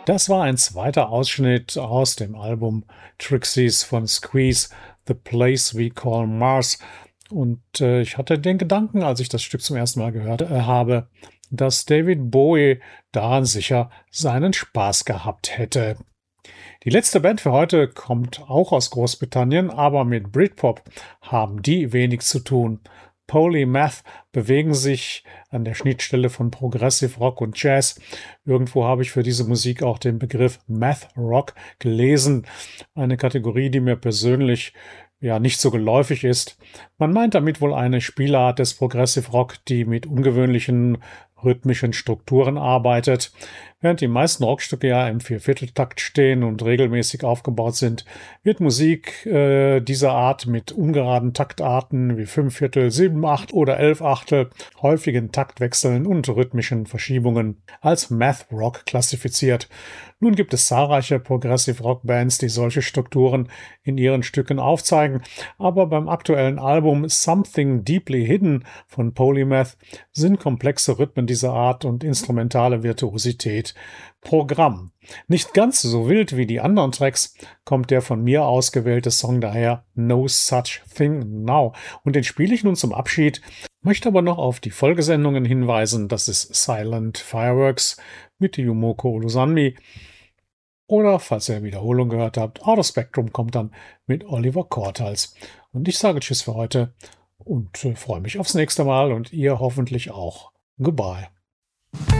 Das war ein zweiter Ausschnitt aus dem Album Trixies von Squeeze, The Place We Call Mars. Und ich hatte den Gedanken, als ich das Stück zum ersten Mal gehört habe, dass David Bowie daran sicher seinen Spaß gehabt hätte. Die letzte Band für heute kommt auch aus Großbritannien, aber mit Britpop haben die wenig zu tun. Polymath bewegen sich an der Schnittstelle von Progressive Rock und Jazz. Irgendwo habe ich für diese Musik auch den Begriff Math Rock gelesen. Eine Kategorie, die mir persönlich nicht so geläufig ist. Man meint damit wohl eine Spielart des Progressive Rock, die mit ungewöhnlichen rhythmischen Strukturen arbeitet. Während die meisten Rockstücke ja im Viervierteltakt stehen und regelmäßig aufgebaut sind, wird Musik dieser Art mit ungeraden Taktarten wie 5/4, 7/8 oder 11/8, häufigen Taktwechseln und rhythmischen Verschiebungen als Math Rock klassifiziert. Nun gibt es zahlreiche Progressive Rock Bands, die solche Strukturen in ihren Stücken aufzeigen, aber beim aktuellen Album Something Deeply Hidden von Polymath sind komplexe Rhythmen dieser Art und instrumentale Virtuosität Programm. Nicht ganz so wild wie die anderen Tracks kommt der von mir ausgewählte Song daher No Such Thing Now. Und den spiele ich nun zum Abschied, möchte aber noch auf die Folgesendungen hinweisen. Das ist Silent Fireworks mit Yumoko Olusanmi. Oder, falls ihr Wiederholung gehört habt, Outer Spectrum kommt dann mit Oliver Kortals. Und ich sage Tschüss für heute und freue mich aufs nächste Mal und ihr hoffentlich auch. Goodbye.